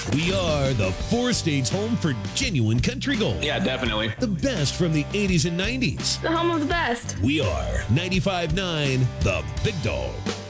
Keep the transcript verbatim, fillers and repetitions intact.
We are the four states home for genuine country gold. Yeah, definitely. The best from the eighties and nineties. The home of the best. We are ninety-five point nine The Big Dog.